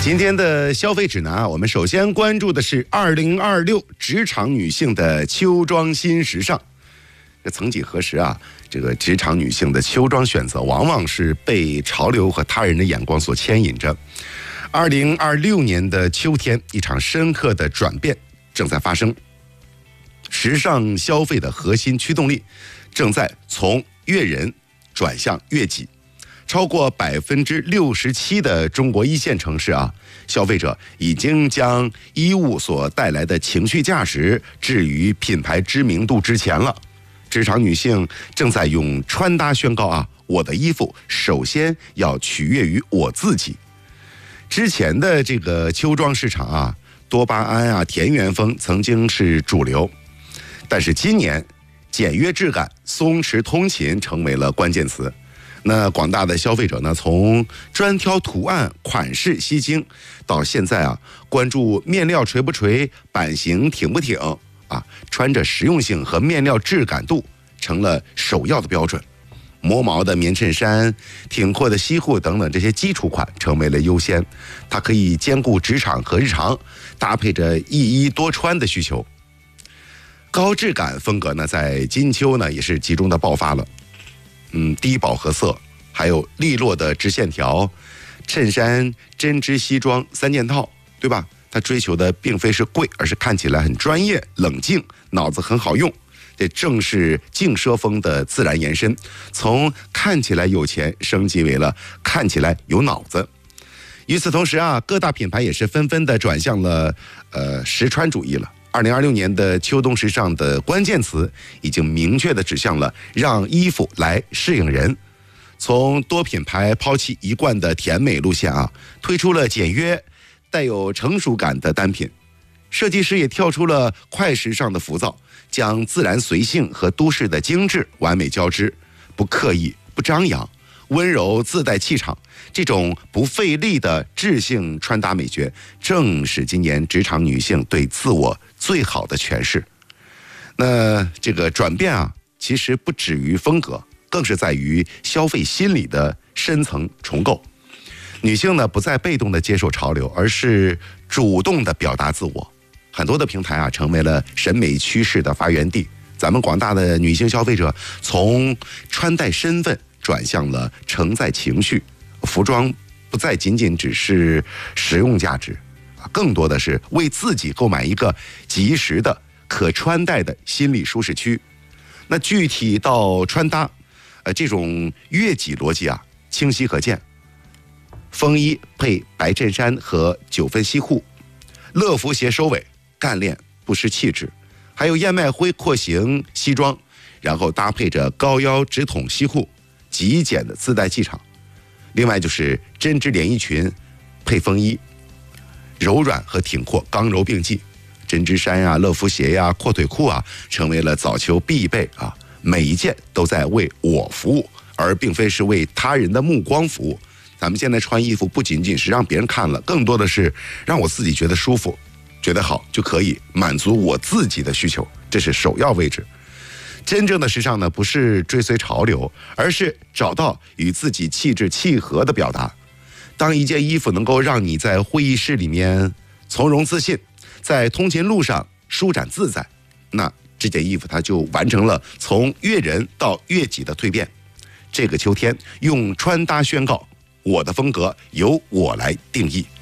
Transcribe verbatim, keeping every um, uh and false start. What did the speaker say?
今天的消费指南啊，我们首先关注的是二零二六职场女性的秋装新时尚。这曾几何时啊，这个职场女性的秋装选择往往是被潮流和他人的眼光所牵引着。二零二六年的秋天，一场深刻的转变正在发生。时尚消费的核心驱动力正在从悦人转向悦己。超过百分之六十七的中国一线城市啊，消费者已经将衣物所带来的情绪价值置于品牌知名度之前了。职场女性正在用穿搭宣告啊，我的衣服首先要取悦于我自己。之前的这个秋装市场啊，多巴胺啊、田园风曾经是主流，但是今年简约质感、松弛通勤成为了关键词。那广大的消费者呢，从专挑图案款式吸睛，到现在啊，关注面料垂不垂、版型挺不挺啊，穿着实用性和面料质感度成了首要的标准。磨毛的棉衬衫、挺阔的西裤等等这些基础款成为了优先，它可以兼顾职场和日常，搭配着一衣多穿的需求。高质感风格呢，在金秋呢也是集中的爆发了。嗯，低饱和色，还有利落的直线条，衬衫、针织西装三件套，对吧？它追求的并非是贵，而是看起来很专业、冷静，脑子很好用。这正是静奢风的自然延伸，从看起来有钱升级为了看起来有脑子。与此同时啊，各大品牌也是纷纷的转向了呃实穿主义了。二零二六年的秋冬时尚的关键词已经明确的指向了让衣服来适应人。从多品牌抛弃一贯的甜美路线啊，推出了简约带有成熟感的单品。设计师也跳出了快时尚的浮躁，将自然随性和都市的精致完美交织，不刻意不张扬，温柔自带气场。这种不费力的智性穿搭美学，正是今年职场女性对自我最好的诠释。那这个转变啊，其实不止于风格，更是在于消费心理的深层重构。女性呢，不再被动的接受潮流，而是主动的表达自我。很多的平台啊，成为了审美趋势的发源地。咱们广大的女性消费者，从穿戴身份转向了承载情绪。服装不再仅仅只是实用价值，更多的是为自己购买一个及时的可穿戴的心理舒适区。那具体到穿搭，呃，这种悦己逻辑啊，清晰可见。风衣配白衬衫和九分西裤，乐福鞋收尾，干练不失气质。还有燕麦灰廓形西装，然后搭配着高腰直筒西裤，极简的自带气场。另外就是针织连衣裙配风衣，柔软和挺阔刚柔并济。针织衫呀、乐福鞋呀、阔腿裤啊，成为了早秋必备啊。每一件都在为我服务，而并非是为他人的目光服务。咱们现在穿衣服不仅仅是让别人看了，更多的是让我自己觉得舒服、觉得好，就可以满足我自己的需求，这是首要位置。真正的时尚呢，不是追随潮流，而是找到与自己气质契合的表达。当一件衣服能够让你在会议室里面从容自信，在通勤路上舒展自在，那这件衣服它就完成了从悦人到悦己的蜕变。这个秋天，用穿搭宣告，我的风格由我来定义。